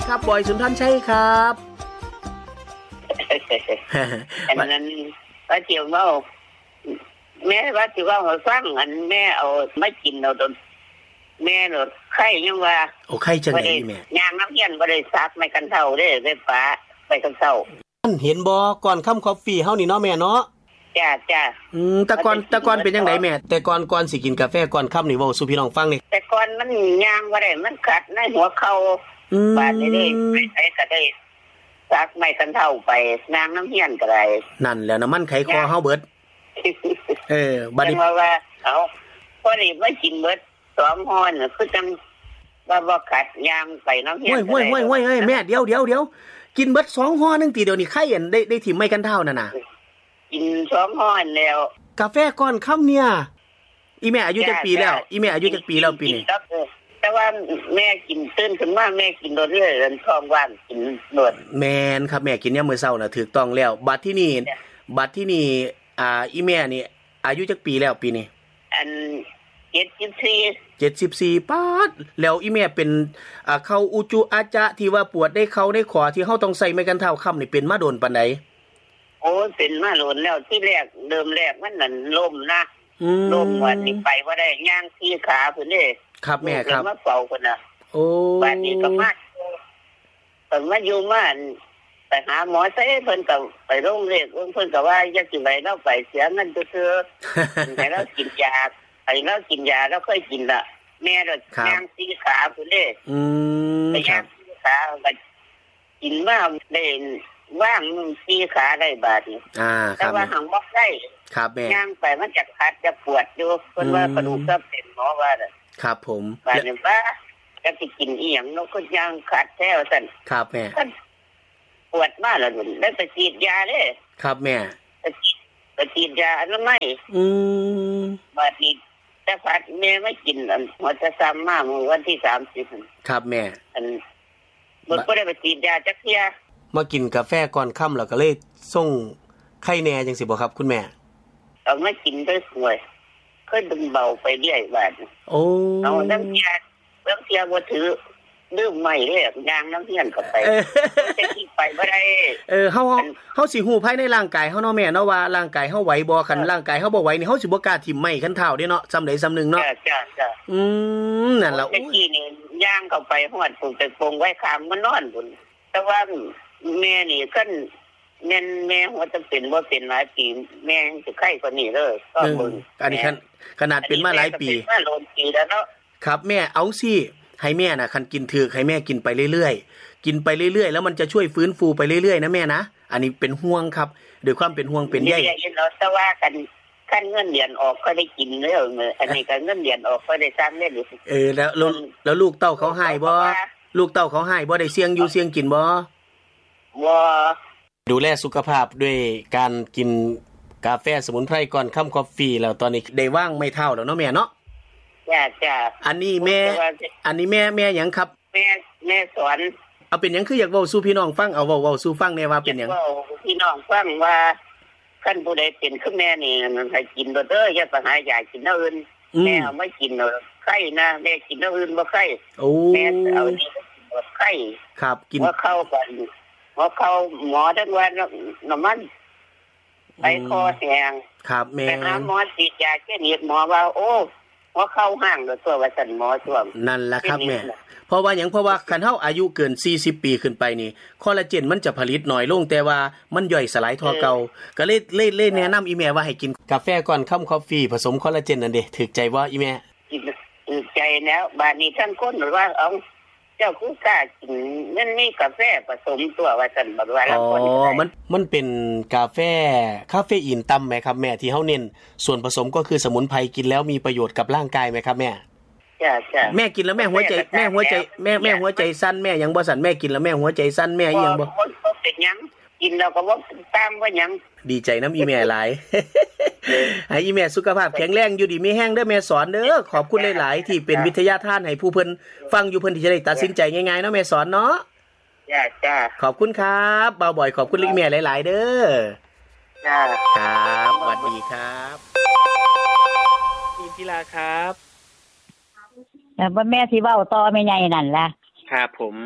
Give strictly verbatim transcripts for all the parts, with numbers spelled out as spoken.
ครับบอยสุนทรชัยครับอันนั้นว่าเจียวเมาแม่ว่าที่ว่าเขาสร้างอันแม่เอาไม่กินเราโดนแม่หนดไข่ยังว่าโอ้ไข่จังได๋แม่ยามน้ำเย็นบ่ได้ซักไม่กันเท่าเด้ไฟฟ้าไปกันเท่าท่านเห็นบ่ก่อนค่ำคอฟฟี่เฮานี่เนาะแม่เนาะจ้าจ้าอืมแต่ก่อนแต่ก่อนเป็นจังได๋แม่แต่ก่อนก่อนสิกินกาแฟก่อนค่ำนี่เว้าสู่พี่น้องฟังนี่แต่ก่อนมันย่างบ่ได้มันขัดในหัวเข่าบาดนี้ไปใช้ก็ได้ซักไม่กันเท่าไปนางน้ำเย็นก็ได้นั่นแหละน้ำมันไขคอเฮาเบิดเออบัดนี้ว่าเอาพอดีไม่กินเบิดสองห่อน่ะคือจังว่าบ่ขัดยางไปน้ำเฮียนโอ้ยๆๆๆแม่เดี๋ยวๆๆกินเบิดสองห่อนึงติเดี๋ยวนี้ไข่อันได้ได้ถิ่มไม้กันเท่านั่นน่ะกินสองห่อแล้วกาแฟก่อนค่ำเนี่ยอีแม่อายุจักปีแล้วอีแม่อายุจักปีแล้วปีนี้แต่ว่าแม่กินตื่นขึ้นมาแม่กินโดดเรื่อยเอิ้นท้องว่างกินโดดแม่นครับแม่กินยามมื้อเช้าน่ะถูกต้องแล้วบัดที่นี่บัดที่นี่อ่าอีแม่นี่อายุจักปีแล้วปีนี้อันเจ็ดสิบสี่เจ็ดสิบสี่ป๊าดแล้วอีแม่เป็นอ่าเข้าอุจุอาจะที่ว่าปวดได้เข้าได้ขอที่เฮาต้องใส่ไม้กันเท้าค่ำนี่เป็นมาโดนปานใดโอ้เป็นมาโดนแล้วที่แรกเดิมแรกมันนั่นล้มนะล้มวันนี้ไปบ่ได้ย่างที่ขาพุ่นเด้ครับแม่ครับมาเฝ้าพุ่นน่ะโอ้บัดนี้ก็มาเพิ่นมาอยู่มาไปหาหมอใส่เพิ่นก็ไปโรงเรียนเพิ่นก็ว่าอย่าสิไปเราไปเสียเงินซื่อๆให้เรากินยาให้เรากินยาแล้วค่อยกินล่ะแม่เราย่างที่ขาพุ่นเด้อืมย่างที่ขาก็กินมาได้ว่างที่ขาได้บาดนี้อ่าครับแต่ว่าหังบ่ได้ครับแม่ย่างไปมันจะคัดจะปวดอยู่เพิ่นว่ากระดูกทับเส้นหมอว่าน่ะครับผมบาดนี้ว่าจะสิกินอีหยังเนาะก็ย่างคัดแท้ว่าซั่นครับแม่ปวดมากแล้วได้ไปฉีดยาเด้ครับแม่ไปฉีดไปฉีดยาอันนั้นไม่อืมบาดนี้แต่พัดแม่ไม่กินอันหัวจะซ้ำมาเมื่อวันที่สามสิบครับแม่อันบ่บ่ได้ไปฉีดยาจักเที่ยมากินกาแฟก่อนค่ำแล้วก็เลยส่งไข้แน่จังซี่บ่ครับคุณแม่เอามากินได้สวยค่อยดึงเบาไปเรื่อยบาดโอ้เอาน้ำยาเรื่องเที่ยบ่ถือลืมไม่เด้ยางน้ำเฮียนเข้าไปจะคิดไปบ่ได้เออเฮาเฮาสิฮู้ภายในร่างกายเฮาเนาะแม่เนาะว่าร่างกายเฮาไหวบ่คันร่างกายเฮาบ่ไหวนี่เฮาสิบ่กล้าทิ่มไม้คันเท้าเด้เนาะซำใดซำนึงเนาะจ้ะๆอืมนั่นล่ะโอ้ยกี้นี่ย่างเข้าไปฮอดปุ่งไปปงไว้ข้างมันนอนพุ่นแต่ว่าแม่นี่คั่นแม่นแม่หัวจะเป็นบ่เป็นหลายปีแม่สิไข้กว่านี้เด้อก็เบิ่งอันนี้ขนาดเป็นมาหลายปีมาหลายปีแล้วเนาะครับแม่เอาสิให้แม่น่ะคันกินถูกให้แม่กินไปเรื่อยๆกินไปเรื่อยๆแล้วมันจะช่วยฟื้นฟูไปเรื่อยๆนะแม่นะอันนี้เป็นห่วงครับด้วยความเป็นห่วงเป็นใยเนาะแต่ว่ากันคันเงินเดือนออกก็ได้กินแล้วอันนี้ก็เงินเดือนออกก็ได้สร้างเล่นเออแล้วแล้วลูกเต้าเขาให้บ่ลูกเต้าเขาให้บ่ได้เสี่ยงอยู่เสี่ยงกินบ่บ่ดูแลสุขภาพด้วยการกินกาแฟสมุนไพรก่อนค่ำกาแฟแล้วตอนนี้ได้ว่างไม่เท่าแล้วเนาะแม่เนาะจ้าจ้าอันนี้แม่อันนี้แม่แม่หยังครับแม่แม่สอนเอาเป็นหยังคืออยากเว้าสู่พี่น้องฟังเอาเว้าเว้าสู่ฟังแน่ว่าเป็นหยังเว้าพี่น้องฟังว่าคันผู้ใดเป็นคือแม่นี่มันให้กินบ่เด้ออย่าไปหายากินอื่นแม่เอาไม่กินเนาะไข้นะแม่กินอื่นบ่ไข้โอ้แม่เอานี่บ่ไข้ครับกินว่าเข้ากันว่าเข้าหมอทั้งวันน้ำมันไปคอแห้งครับแม่ไปหาหมอฉีดยาแค่นี้หมอว่าโอ้ว่าเข้าห้างโดยตัวว่าซั่นหมอช่วงนั่นล่ะครับแม่เพราะว่าหยังเพราะว่าคันเฮาอายุเกินสี่สิบปีขึ้นไปนี่คอลลาเจนมันจะผลิตน้อยลงแต่ว่ามันย่อยสลายทอเก่าก็เลยเลยเลยแนะนำอีแม่ว่าให้กินกาแฟก่อนค่ำกาแฟผสมคอลลาเจนนั่นเด้ถูกใจบ่อีแม่ถูกใจแล้วบาดนี้ท่านคนว่าเอาเจ้าคือกล้ากินมันมีกาแฟผสมตัวว่าซั่นบ่ว่าละคนอ๋อมันมันเป็นกาแฟคาเฟอีนต่ำมั้ยครับแม่ที่เฮาเน้นส่วนผสมก็คือสมุนไพรกินแล้วมีประโยชน์กับร่างกายมั้ยครับแม่จ้ะๆแม่กินแล้วแม่หัวใจแม่หัวใจแม่แม่หัวใจสั่นแม่ยังบ่สั่นแม่กินแล้วแม่หัวใจสั่นแม่อีหยังบ่บ่เป็นหยังกินแล้วก็บ่ตามว่าหยังดีใจนำอีแม่หลายให้อีแม่สุขภาพแข็งแรงอยู่ดีมีแรงเด้อแม่สอนเด้อขอบคุณหลายๆที่เป็นวิทยาทานให้ผู้เพิ่นฟังอยู่เพิ่นที่จะได้ตัดสินใจง่ายๆเนาะแม่สอนเนาะจ้ะๆขอบคุณครับบ่าวบ่อยขอบคุณอีแม่หลายๆเด้อจ้าครับสวัสดีครับพี่พิลาครับแต่ว่าแม่สิเว้าต่อแม่ใหญ่นั่นล่ะครับผม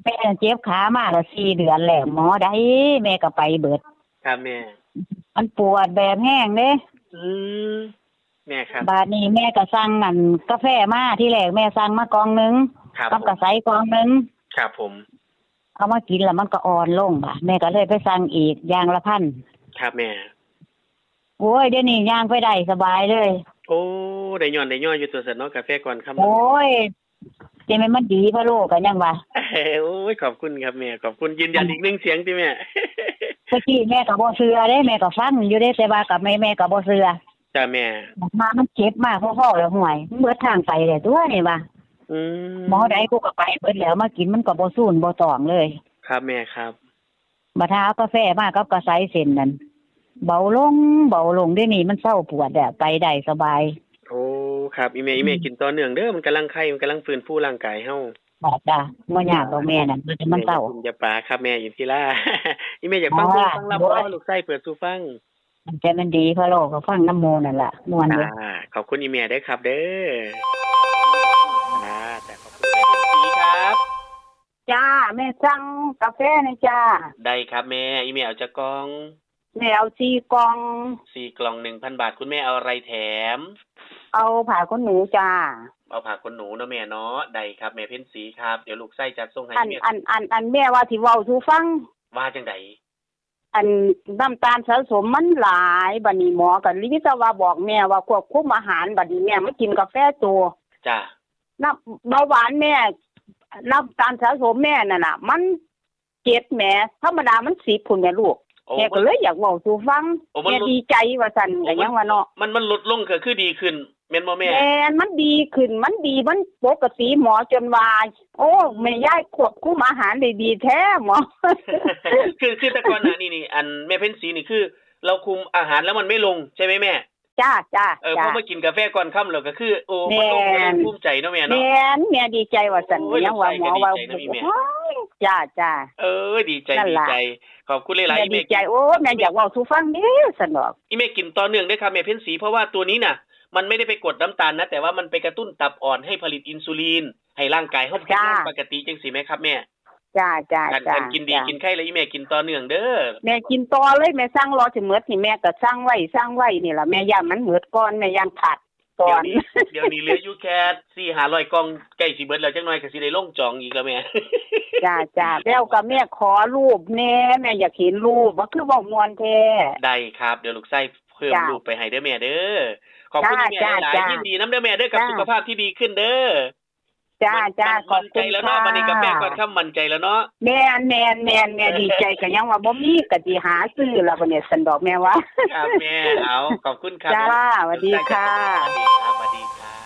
แม่เจ็บขามาแล้วสี่เดือนแล้วหมอได้แม่ก็ไปเบิดครับแม่มันปวดแบบแห้งเด้อืมแม่ครับบาดนี้แม่ก็สั่งนั่นกาแฟมาที่แรกแม่สั่งมากองนึงกับกระใสกองนึงครับผมเอามากินแล้วมันก็อ่อนลงบ่ะแม่ก็เลยไปสั่งอีกอย่างละพันครับแม่โอ้ยเดี๋ยวนี้ย่างไปได้สบายเลยโอ้ได้ย้อนได้ย่ออยู่ตัวเสร็จเนาะกาแฟก่อนครับโอ้ยเจมันมันดีพะโลกันยังวะโอ้ยขอบคุณครับแม่ขอบคุณยืนยันอีกหนึ่งเสียงที่แม่เมื่อกี้แม่ก็บ่เชื่อเด้แม่ก็ฟังอยู่เด้แต่ว่ากับแม่แม่ก็บ่เชื่อจ้าแม่มามันเจ็บมากพ่อๆแล้วห่วยเบิดทางไปเลยตัวนี่ว่าอืมหมอใดกูก็ไปเบิดแล้วมากินมันก็บ่สู้บ่ตองเลยครับแม่ครับบัดหากาแฟมากับกระไสเส้นนั่นเบาลงเบาลงได้นี่มันเศร้าปวดอ่ะไปได้สบายโอ้ครับอีแม่อีแม่กินต่อเนื่องเด้อมันกำลังไข้มันกำลังฟื้นฟูร่างกายเฮาบ่จ้ะบ่ยากดอกแม่นั่นมันเศร้าคุณจะปาครับแม่อยู่ที่ล่ะอีแม่อยากฟังเพลงฟังลำบ่ลูกไส้เปิดสู่ฟังมันจะมันดีเพราะโลกก็ฟังน้ำโมนั่นล่ะม่วนอยู่อ่าขอบคุณอีแม่เด้อครับเด้ออ่าแต่ขอบคุณแม่พิมพ์ศรีครับจ้าแม่สั่งกาแฟนะจ้าได้ครับแม่อีแม่เอาจักกล่องแม่เอาสี่กล่องสี่กล่อง หนึ่งพัน บาทคุณแม่เอาอะไรแถมเอาผ้าขนหนูจ้าเอาผ้าขนหนูเนาะแม่เนาะได้ครับแม่เพ็ญศรีครับเดี๋ยวลูกไส้จัดส่งให้แม่อันอันอันแม่ว่าสิเว้าสู่ฟังว่าจังได๋อันน้ำตาลสะสมมันหลายบัดนี้หมอก็ลิขิตว่าบอกแม่ว่าควบคุมอาหารบัดนี้แม่ไม่กินกาแฟตัวจ้ะน้ำเบาหวานแม่น้ำตาลสะสมแม่นั่นน่ะมันเจ็ดแม่ธรรมดามันสิบพุ่นแม่ลูกแม่ก็เลยอยากเว้าสู่ฟังแม่ดีใจว่าซั่นก็ยังว่าเนาะมันมันลดลงก็คือดีขึ้นแม่นบ่แม่แม่มันดีขึ้นมันดีมันปกติหมอจนว่าโอ้แม่ยายควบคุมอาหารได้ดีแท้หมอคือคือแต่ก่อนน่ะนี่ๆอันแม่เพ็ญศรีนี่คือเราคุมอาหารแล้วมันไม่ลงใช่มั้ยแม่จ้าๆเออพอมากินกาแฟก่อนค่ำแล้วก็คือโอ้มันลงภูมิใจเนาะแม่เนาะแม่นแม่ดีใจว่าซั่นยังว่าหมอว่าจ้าๆเออดีใจดีใจขอบคุณหลายๆแม่ดีใจโอ้แม่อยากเว้าสู่ฟังเด้ซั่นดอกอีแม่กินต่อเนื่องเด้อครับแม่เพ็ญศรีเพราะว่าตัวนี้น่ะมันไม่ได้ไปกดน้ำตาลนะแต่ว่ามันไปกระตุ้นตับอ่อนให้ผลิตอินซูลินให้ร่างกายเฮาทำงานปกติจังซี่แม่ครับแม่จ้าๆๆการกินดีกินไข่แล้วอีแม่กินต่อเนื่องเด้อแม่กินต่อเลยแม่สั่งรอสิหมดนี่แม่ก็สั่งไว้สั่งไว้นี่ล่ะแม่ย่านมันหมดก่อนแม่ย่านขาดก่อนเดี๋ยวนี้เหลืออยู่แค่ สี่ถึงห้าร้อย กล่องใกล้สิเบิดแล้วจักหน่อยก็สิได้ลงจองอีกแล้วแม่จ้าๆแล้วก็แม่ขอรูปแน่แม่อยากเห็นรูปว่าคือเว้าม่วนแท้ได้ครับเดี๋ยวลูกไส้เพิ่มรูปไปให้เด้อแม่เด้อขอบคุณแม่หลายๆยินดีนำเด้อแม่เด้อกับสุขภาพที่ดีขึ้นเด้อจ้าๆขอบคุณแล้วเนาะวันนี้กาแฟก่อนค่ำมั่นใจแล้วเนาะแม่นๆๆแม่ดีใจก็ยังว่าบ่มีก็สิหาซื้อแล้วบัดนี้ซั่นดอกแม่ว่าครับแม่เอาขอบคุณครับจ้าสวัสดีค่ะสวัสดีครับสวัสดีครับ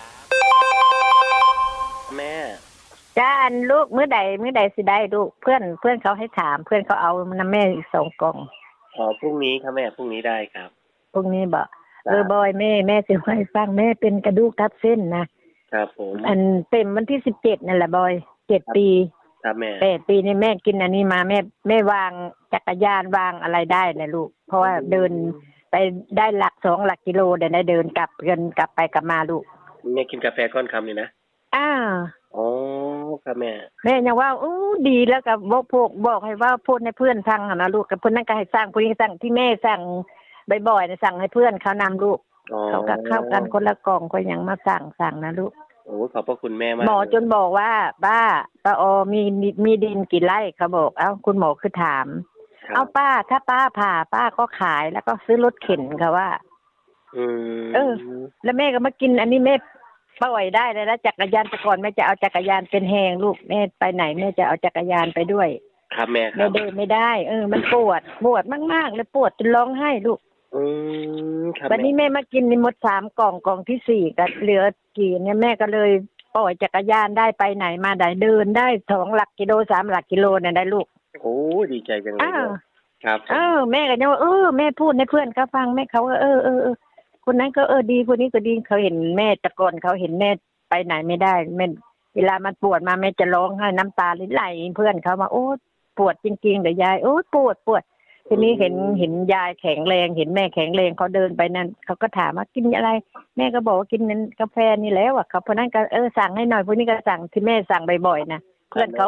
แม่จ้าอันลูกมื้อใดมื้อใดสิได้ลูกเพื่อนเพื่อนเขาให้ถามเพื่อนเขาเอานำแม่อีกสองกล่องอ๋อพรุ่งนี้ครับแม่พรุ่งนี้ได้ครับพรุ่งนี้บ่เออบอยแม่แม่สิให้ฟังแม่เป็นกระดูกทับเส้นนะครับผมอันเต็มวันที่สิบเจ็ดนั่นแหละบอยเจ็ดปีครับแม่แปดปีนี่แม่กินอันนี้มาแม่แม่วางจักรยานวางอะไรได้เลยลูกเพราะว่าเดินไปได้หลักสองหลักกิโลเดี๋ยวได้เดินกลับเดินกลับไปกลับมาลูกแม่กินกาแฟก้อนคำนี่นะอ้าอ๋อครับแม่แม่ยังว่าอู้ดีแล้วก็บอกพวกบอกให้ว่าพูดให้เพื่อนฟังนะลูกกับเพื่อนนั่นก็ให้สั่งผู้นี้สั่งที่แม่สั่งบ่อยๆนะสั่งให้เพื่อนเขานำลูกเขาก็เข้ากันคนละกล่องก็ยังมาสั่งสั่งนะลูกโอ้ขอบพระคุณแม่มากหมอจนบอกว่าป้าป้าออมีมีดินกี่ไร่เขาบอกเอ้าคุณหมอคือถามเอาป้าถ้าป้าผ่าป้าก็ขายแล้วก็ซื้อรถเข็นค่ะว่าอืมเออแล้วแม่ก็มากินอันนี้แม่ปล่อยได้เลยแล้วจักรยานแต่ก่อนแม่จะเอาจักรยานเป็นแหงลูกแม่ไปไหนแม่จะเอาจักรยานไปด้วยครับแม่ครับแม่เดินไม่ได้เออมันปวดปวดมากๆเลยปวดจนร้องไห้ลูกอืมครับวันนี้แม่มากินนี่หมดสามกล่องกล่องที่สี่ก็เหลือกี่เนี่ยแม่ก็เลยปล่อยจักรยานได้ไปไหนมาได้เดินได้สองหลักกิโลสามหลักกิโลเนี่ยได้ลูกโอ้ดีใจจังเลยครับเออแม่ก็ยังว่าเออแม่พูดให้เพื่อนเขาฟังแม่เขาว่าเออเออเออคนนั้นก็เออดีคนนี้ก็ดีเขาเห็นแม่ตะโกนเขาเห็นแม่ไปไหนไม่ได้แม่เวลามันปวดมาแม่จะร้องไห้น้ำตาไหลเพื่อนเขามาโอ้ปวดจริงๆเดี๋ยวยายโอ้ปวดปวดทีนี้เห็นเห็นยายแข็งแรงเห็นแม่แข็งแรงเขาเดินไปนั่นเขาก็ถามว่ากินอะไรแม่ก็บอกว่ากินนั้นกาแฟนี่แล้วอ่ะเขาเพราะนั้นก็เออสั่งให้หน่อยพวกนี้ก็สั่งที่แม่สั่งบ่อยๆนะเพื่อนเขา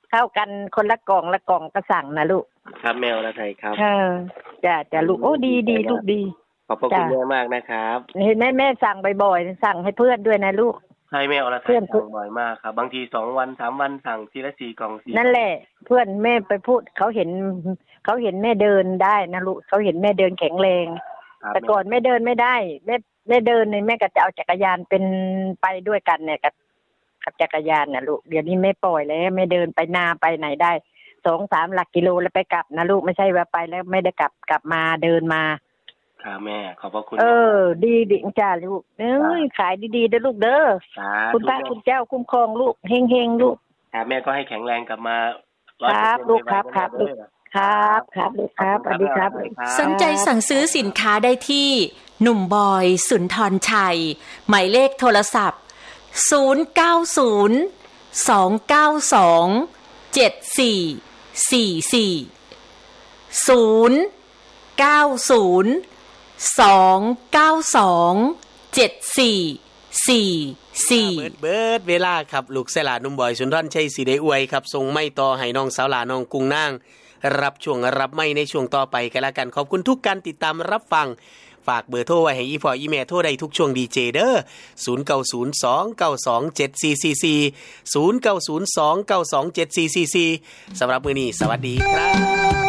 เข้ากันคนละกล่องละกล่องก็สั่งนะลูกครับแม่อรไทยครับเออจ้ะจ้ะลูกโอ้ดีดีลูกดีขอบพระคุณแม่มากนะครับเห็นแม่แม่สั่งบ่อยๆสั่งให้เพื่อนด้วยนะลูกให้แม่อรไทยสั่งบ่อยมากครับบางทีสองวันสามวันสั่งทีละสี่กล่องสี่นั่นแหละเพื่อนแม่ไปพูดเขาเห็นเขาเห็นแม่เดินได้นะลูกเขาเห็นแม่เดินแข็งแรงแต่ก่อนแม่เดินไม่ได้แม่แม่เดินเนี่ยแม่ก็จะเอาจักรยานเป็นไปด้วยกันเนี่ยกับกับจักรยานนะลูกเดี๋ยวนี้แม่ปล่อยแล้วแม่เดินไปนาไปไหนได้สองสามหลักกิโลแล้วไปกลับนะลูกไม่ใช่ว่าไปแล้วไม่ได้กลับกลับมาเดินมาค่ะแม่ขอบพระคุณเออดีดีจ้าลูกเอ้ยขายดีๆเด้อลูกเด้อคุณพระคุณเจ้าคุ้มครองลูกเฮงๆลูกค่ะแม่ก็ให้แข็งแรงกลับมาครับลูกครับครับลูกครับครับลูกครับสวัสดีครับสนใจสั่งซื้อสินค้าได้ที่หนุ่มบอยสุนทรชัยหมายเลขโทรศัพท์ศูนย์ เก้า ศูนย์ สอง เก้า สอง เจ็ด สี่ สี่ สี่ ศูนย์ เก้า ศูนย์ สอง เก้า สอง เจ็ด สี่ สี่ สี่เบิดเบิดเวลาครับลูกไส้หลานุ่มบอยสุนทรชัยสิได้อวยครับส่งไม้ต่อให้น้องสาวหลาน้องกุ้งนางรับช่วงรับไม้ในช่วงต่อไปกันละกันขอบคุณทุกการติดตามรับฟังฝากเบอร์โทรไว้ให้อีพ่ออีแม่โทรได้ทุกช่วงดีเจเด้อศูนย์ เก้า ศูนย์ สอง เก้า สอง เจ็ด สี่ สี่ สี่ ศูนย์ เก้า ศูนย์ สอง เก้า สอง เจ็ด สี่ สี่ สี่สำหรับมื้อนี้สวัสดีครับ